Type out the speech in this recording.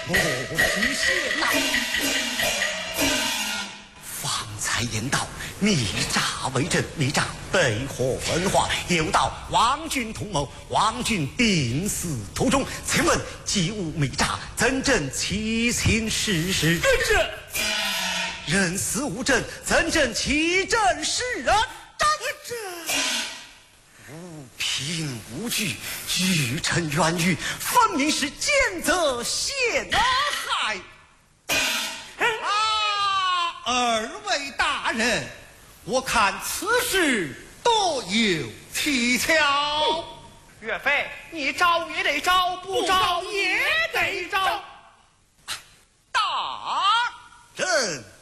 许谢道。方才言道密诈为证，密诈被获分化，有道王军同谋，王军病死途中。请问既无密诈，怎证其情事实？人死无证，怎证其证是人？无凭无据，据称冤狱，分明是奸贼陷害。 二位大人，我看此事多有蹊跷。 岳飞，你招也得招，不招也得招。 大人。